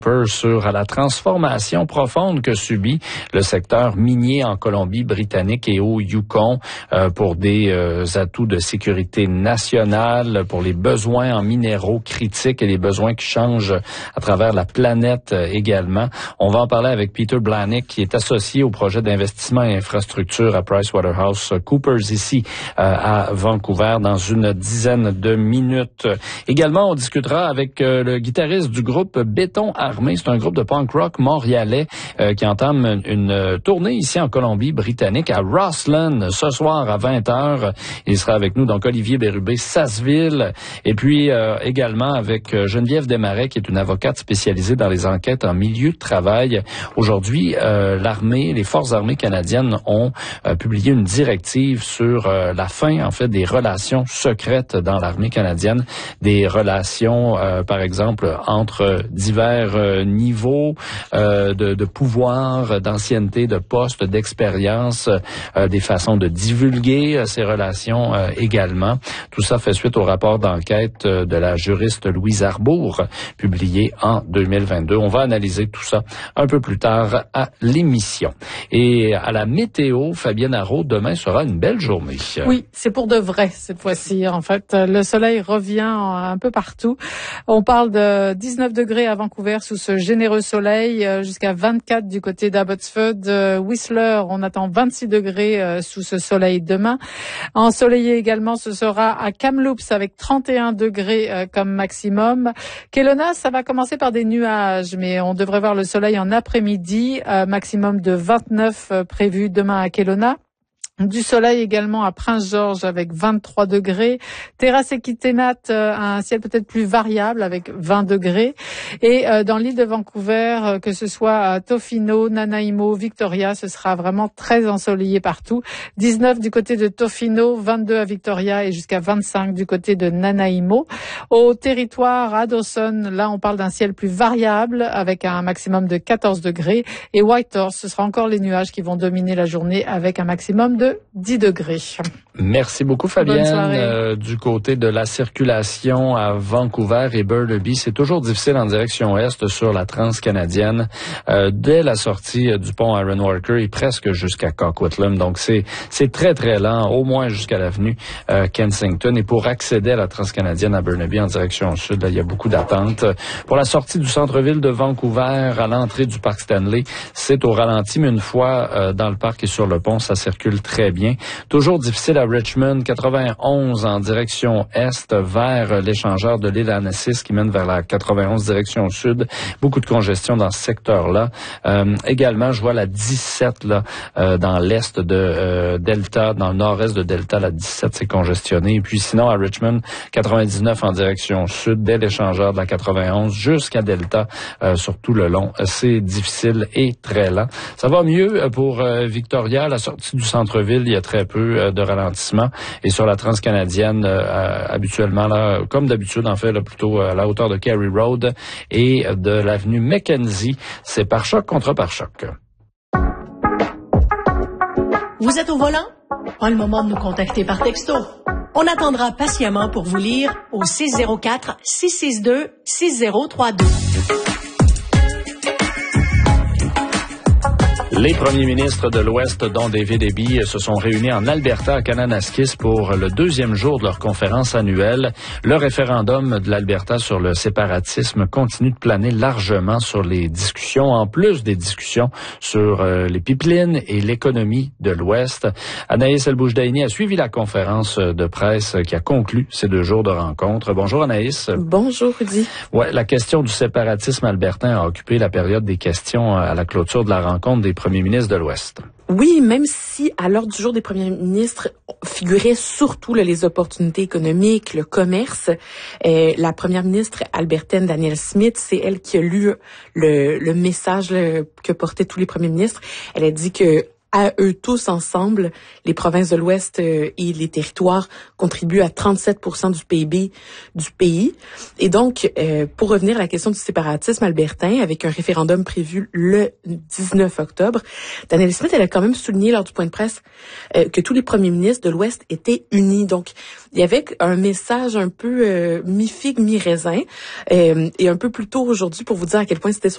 peu sur la transformation profonde que subit le secteur minier en Colombie-Britannique et au Yukon pour des atouts de sécurité nationale, pour les besoins en minéraux critiques et les besoins qui changent à travers la planète également. On va en parler avec Peter Blahnik, qui est associé au projet d'investissement et infrastructure à PricewaterhouseCoopers ici à Vancouver dans une dizaine de minutes. Également, on discutera avec le guitariste du groupe Béton Armé. C'est un groupe de punk rock montréalais qui entame une tournée ici en Colombie-Britannique à Rossland ce soir à 20h. Il sera avec nous, donc Olivier Bérubé, Sasseville. Et puis également avec Geneviève Desmarais, qui est une avocate spécialisée dans les enquêtes en milieu de travail. Aujourd'hui, les forces armées canadiennes ont publié une directive sur la fin, en fait, des relations secrètes dans l'armée canadienne, des relations, par exemple, entre divers niveaux de pouvoir, d'ancienneté, de poste, d'expérience, des façons de divulguer ces relations également. Tout ça fait suite au rapport d'enquête de la juriste Louise Arbour, publié en 2022. On va analyser tout ça un peu plus tard à l'émission. Et à la météo, Fabienne Arrault, demain sera une belle journée. Oui, c'est pour de vrai cette fois-ci. En fait, le soleil revient un peu partout. On parle de 19 degrés à Vancouver sous ce généreux soleil, jusqu'à 24 du côté d'Abbotsford. Whistler, on attend 26 degrés sous ce soleil demain. Ensoleillé également, ce sera à Kamloops avec 31 degrés comme maximum. Kelowna, ça va commencer par des nuages, mais on devrait voir le soleil en après-midi, maximum de 29 prévu demain à Kelowna. Du soleil également à Prince-Georges avec 23 degrés. Terrasse et Kitimat, un ciel peut-être plus variable avec 20 degrés. Et dans l'île de Vancouver, que ce soit à Tofino, Nanaimo, Victoria, ce sera vraiment très ensoleillé partout. 19 du côté de Tofino, 22 à Victoria et jusqu'à 25 du côté de Nanaimo. Au territoire à Dawson, là on parle d'un ciel plus variable avec un maximum de 14 degrés. Et Whitehorse, ce sera encore les nuages qui vont dominer la journée avec un maximum de 10 degrés. Merci beaucoup, Fabienne. Du côté de la circulation à Vancouver et Burnaby, c'est toujours difficile en direction est sur la transcanadienne dès la sortie du pont Aaron Walker et presque jusqu'à Coquitlam. Donc, c'est très, très lent, au moins jusqu'à l'avenue Kensington. Et pour accéder à la transcanadienne à Burnaby en direction sud, là, il y a beaucoup d'attentes. Pour la sortie du centre-ville de Vancouver à l'entrée du parc Stanley, c'est au ralenti, mais une fois dans le parc et sur le pont, ça circule très bien. Toujours difficile à Richmond, 91 en direction est vers l'échangeur de l'île Annecis qui mène vers la 91 direction sud. Beaucoup de congestion dans ce secteur-là. Également, je vois la 17 là dans l'est de Delta, dans le nord-est de Delta, la 17 c'est congestionné. Et puis sinon à Richmond, 99 en direction sud dès l'échangeur de la 91 jusqu'à Delta sur tout le long. C'est difficile et très lent. Ça va mieux pour Victoria, la sortie du centre-ville, il y a très peu de ralentissement. Et sur la transcanadienne, habituellement, là, comme d'habitude, en fait, là, plutôt à la hauteur de Carey Road et de l'avenue Mackenzie, c'est pare-choc contre pare-choc. Vous êtes au volant? Pas le moment de nous contacter par texto. On attendra patiemment pour vous lire au 604-662-6032. Les premiers ministres de l'Ouest, dont David Eby, se sont réunis en Alberta à Kananaskis pour le deuxième jour de leur conférence annuelle. Le référendum de l'Alberta sur le séparatisme continue de planer largement sur les discussions, en plus des discussions sur les pipelines et l'économie de l'Ouest. Anaïs El-Boujdaïni a suivi la conférence de presse qui a conclu ces 2 jours de rencontre. Bonjour Anaïs. Bonjour Rudy. Ouais, la question du séparatisme albertain a occupé la période des questions à la clôture de la rencontre des premiers ministres de l'Ouest. Oui, même si à l'ordre du jour des premiers ministres figuraient surtout les opportunités économiques, le commerce, la première ministre albertaine Danielle Smith, c'est elle qui a lu le message que portaient tous les premiers ministres. Elle a dit que à eux tous ensemble, les provinces de l'Ouest et les territoires contribuent à 37% du PIB du pays. Et donc, pour revenir à la question du séparatisme albertain, avec un référendum prévu le 19 octobre, Danielle Smith, elle a quand même souligné lors du point de presse que tous les premiers ministres de l'Ouest étaient unis. Donc, il y avait un message un peu mi-figue, mi-raisin. Et un peu plus tôt aujourd'hui, pour vous dire à quel point c'était